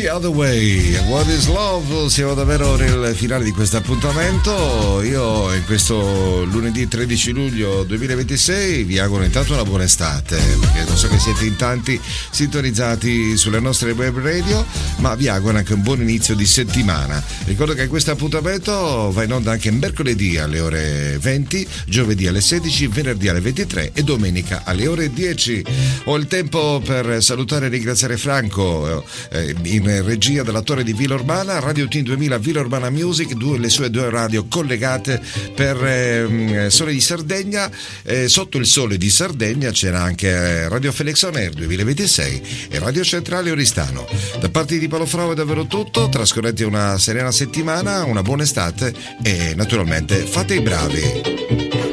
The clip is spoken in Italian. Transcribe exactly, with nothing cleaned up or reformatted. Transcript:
The Other Way, What is Love? Siamo davvero nel finale di questo appuntamento. Io in questo lunedì tredici luglio duemilaventisei vi auguro intanto una buona estate, perché non so che siete in tanti sintonizzati sulle nostre web radio, ma vi auguro anche un buon inizio di settimana. Ricordo che questo appuntamento va in onda anche mercoledì alle ore venti, giovedì alle sedici, venerdì alle ventitré e domenica alle ore dieci. Ho il tempo per salutare e ringraziare Franco eh, in regia della Torre di Villa Urbana, Radio Team duemila Villa Urbana Music, due, le sue due radio collegate per eh, Sole di Sardegna. Eh, sotto il sole di Sardegna c'era anche Radio Felix On Air duemilaventisei e Radio Centrale Oristano. Da parte di Paolo Frau è davvero tutto, trascorrete una serena settimana, una buona estate e naturalmente fate i bravi.